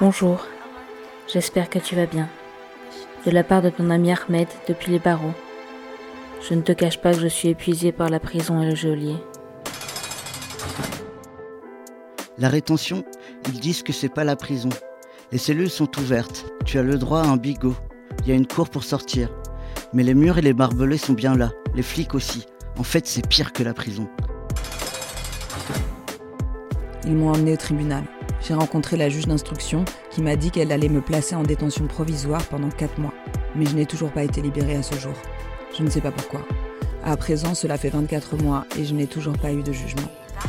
Bonjour, j'espère que tu vas bien. De la part de ton ami Ahmed depuis les barreaux. Je ne te cache pas que je suis épuisée par la prison et le geôlier. La rétention, ils disent que c'est pas la prison. Les cellules sont ouvertes, tu as le droit à un bigot. Il y a une cour pour sortir. Mais les murs et les barbelés sont bien là, les flics aussi. En fait, c'est pire que la prison. Ils m'ont emmené au tribunal. J'ai rencontré la juge d'instruction qui m'a dit qu'elle allait me placer en détention provisoire pendant 4 mois. Mais je n'ai toujours pas été libérée à ce jour. Je ne sais pas pourquoi. À présent, cela fait 24 mois et je n'ai toujours pas eu de jugement.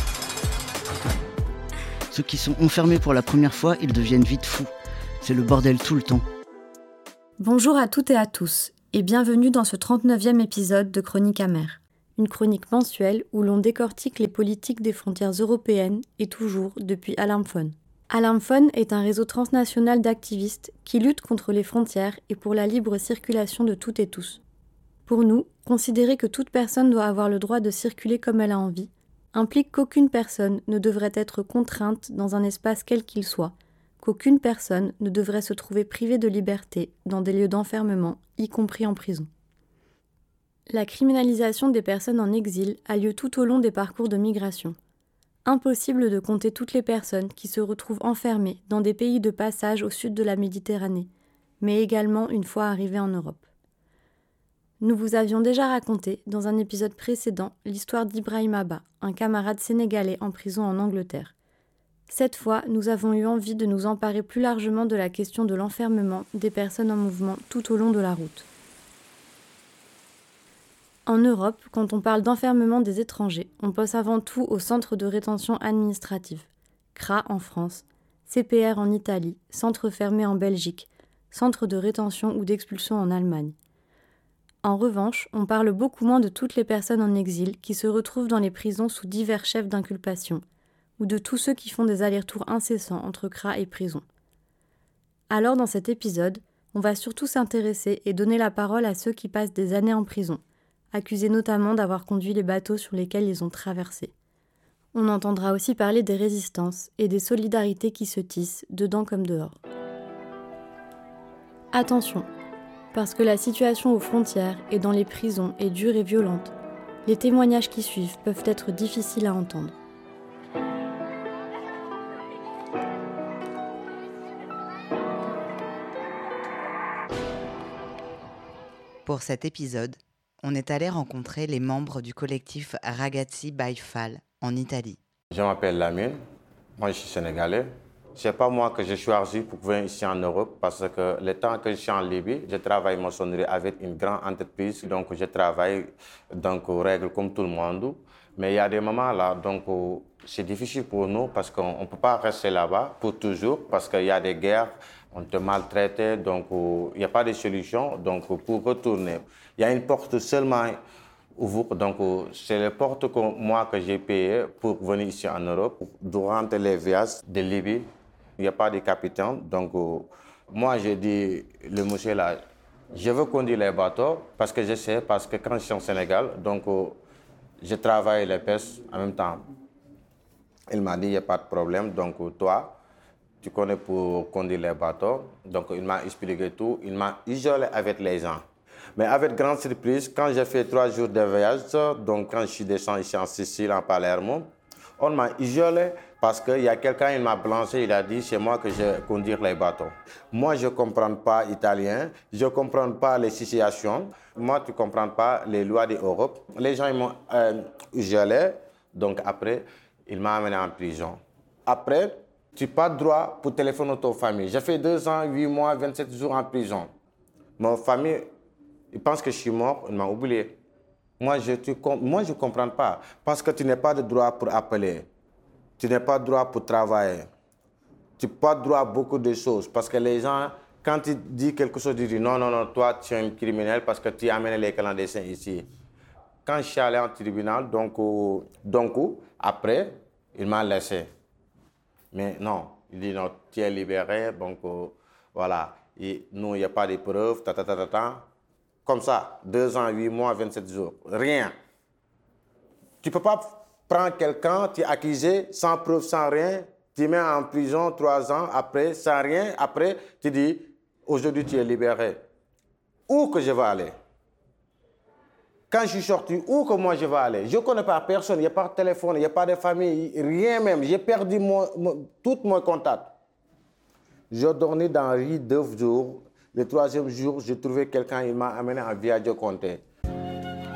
Ceux qui sont enfermés pour la première fois, ils deviennent vite fous. C'est le bordel tout le temps. Bonjour à toutes et à tous, et bienvenue dans ce 39e épisode de Chronique amère. Une chronique mensuelle où l'on décortique les politiques des frontières européennes et toujours depuis Alarmphone. Alarmphone est un réseau transnational d'activistes qui luttent contre les frontières et pour la libre circulation de toutes et tous. Pour nous, considérer que toute personne doit avoir le droit de circuler comme elle a envie implique qu'aucune personne ne devrait être contrainte dans un espace quel qu'il soit, qu'aucune personne ne devrait se trouver privée de liberté dans des lieux d'enfermement, y compris en prison. La criminalisation des personnes en exil a lieu tout au long des parcours de migration. Impossible de compter toutes les personnes qui se retrouvent enfermées dans des pays de passage au sud de la Méditerranée, mais également une fois arrivées en Europe. Nous vous avions déjà raconté, dans un épisode précédent, l'histoire d'Ibrahim Abba, un camarade sénégalais en prison en Angleterre. Cette fois, nous avons eu envie de nous emparer plus largement de la question de l'enfermement des personnes en mouvement tout au long de la route. En Europe, quand on parle d'enfermement des étrangers, on pense avant tout au centre de rétention administrative, CRA en France, CPR en Italie, centre fermé en Belgique, centre de rétention ou d'expulsion en Allemagne. En revanche, on parle beaucoup moins de toutes les personnes en exil qui se retrouvent dans les prisons sous divers chefs d'inculpation, ou de tous ceux qui font des allers-retours incessants entre CRA et prison. Alors dans cet épisode, on va surtout s'intéresser et donner la parole à ceux qui passent des années en prison, accusés notamment d'avoir conduit les bateaux sur lesquels ils ont traversé. On entendra aussi parler des résistances et des solidarités qui se tissent, dedans comme dehors. Attention, parce que la situation aux frontières et dans les prisons est dure et violente, les témoignages qui suivent peuvent être difficiles à entendre. Pour cet épisode, on est allé rencontrer les membres du collectif Ragazzi by Fall en Italie. Je m'appelle Lamine, moi je suis sénégalais. C'est pas moi que j'ai choisi pour venir ici en Europe parce que le temps que je suis en Libye, je travaille maçonnerie avec une grande entreprise, donc je travaille aux règles comme tout le monde. Mais il y a des moments là, c'est difficile pour nous parce qu'on ne peut pas rester là-bas pour toujours parce qu'il y a des guerres, on te maltraite, il n'y a pas de solution. Donc pour retourner, il y a une porte seulement ouverte, c'est la porte que j'ai payée pour venir ici en Europe. Durant les voyages de Libye, il n'y a pas de capitaine. Moi j'ai dit, le monsieur là, je veux conduire les bateaux parce que je sais, parce que quand je suis au Sénégal, je travaille les pêches en même temps. Il m'a dit, il n'y a pas de problème, toi, tu connais pour conduire les bateaux. Il m'a expliqué tout, il m'a isolé avec les gens. Mais avec grande surprise, quand j'ai fait 3 jours de voyage, quand je suis descendu ici en Sicile, en Palermo, on m'a isolé parce qu'il y a quelqu'un, il m'a blanchi, il a dit, c'est moi que je conduis les bateaux. Moi, je ne comprends pas italien, je ne comprends pas les situations. Moi, tu ne comprends pas les lois d'Europe. Les gens, ils m'ont isolé, après, il m'a amené en prison. Après, tu n'as pas de droit pour téléphoner à ta famille. J'ai fait 2 ans, 8 mois, 27 jours en prison. Ma famille, ils pensent que je suis mort, ils m'ont oublié. Moi, je ne comprends pas. Parce que tu n'as pas de droit pour appeler. Tu n'as pas de droit pour travailler. Tu n'as pas de droit à beaucoup de choses. Parce que les gens, quand tu dis quelque chose, ils disent non, toi, tu es un criminel parce que tu as amené les clandestins ici. Quand je suis allé en tribunal, après, il m'a laissé. Mais non, il dit non, tu es libéré, voilà. Et nous, il n'y a pas de preuves, Comme ça, 2 ans, 8 mois, 27 jours. Rien. Tu ne peux pas prendre quelqu'un, tu es accusé, sans preuve, sans rien, Tu mets en prison 3 ans, après, sans rien. Après, tu dis, aujourd'hui, tu es libéré. Où que je vais aller? Quand je suis sorti, où que moi je vais aller? Je ne connais pas personne, il n'y a pas de téléphone, il n'y a pas de famille, rien même. J'ai perdu tout mon contact. Je dormais dans la rue 2 jours. Le 3e jour, j'ai trouvé quelqu'un, il m'a amené à Viaggio Conte.